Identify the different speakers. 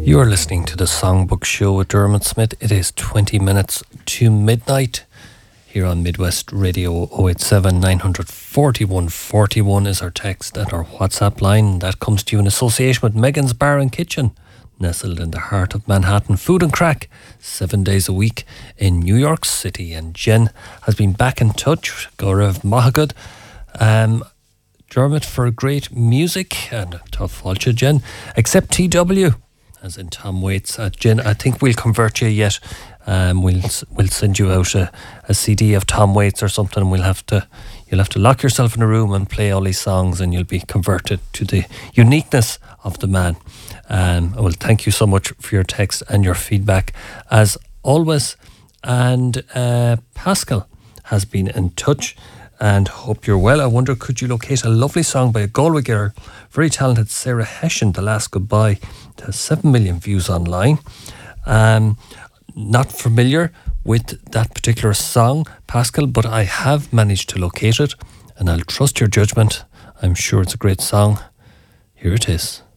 Speaker 1: You are listening to the Songbook Show with Dermot Smith. It is 20 minutes to midnight here on Midwest Radio. 087 941 41 is our text and our WhatsApp line. That comes to you in association with Megan's Bar and Kitchen, nestled in the heart of Manhattan. Food and crack, 7 days a week in New York City. And Jen has been back in touch. Gaurav Mahagad. Dermot, for great music and tough fault you, Jen. Except TW, as in Tom Waits. Jen, I think we'll convert you yet. We'll send you out a CD of Tom Waits or something. You'll have to lock yourself in a room and play all these songs, and you'll be converted to the uniqueness of the man. Well, thank you so much for your text and your feedback as always. And Pascal has been in touch and hope you're well. I wonder, could you locate a lovely song by a Galway girl, very talented Sarah Hession, The Last Goodbye? It has 7 million views online. Not familiar with that particular song, Pascal, but I have managed to locate it, and I'll trust your judgment. I'm sure it's a great song. Here it is.